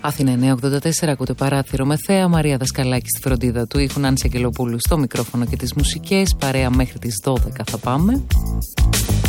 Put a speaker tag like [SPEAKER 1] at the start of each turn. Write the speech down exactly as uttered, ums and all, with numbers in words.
[SPEAKER 1] Αθήνα εννιά ογδόντα τέσσερα, ακούτε Παράθυρο με Θέα. Μαρία Δασκαλάκη στη φροντίδα του ήχου, Νάνση Αγγελοπούλου στο μικρόφωνο και τις μουσικές. Παρέα μέχρι τις δώδεκα θα πάμε.